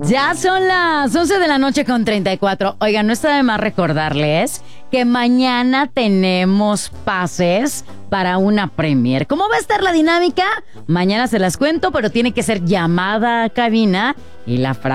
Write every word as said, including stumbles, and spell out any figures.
Ya son las once de la noche con treinta y cuatro. Oigan, no está de más recordarles que mañana tenemos pases para una premier. ¿Cómo va a estar la dinámica? Mañana se las cuento, pero tiene que ser llamada a cabina y la frase